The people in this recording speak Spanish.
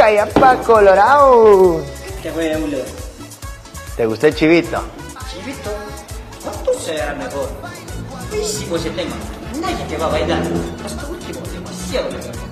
allá pa' Colorado. ¿Qué fue, Julio? ¿Te gustó el chivito? Chivito, ¿cuánto será mejor? Buenísimo ese tema. Nadie te va a bailar. Hasta último, demasiado mejor.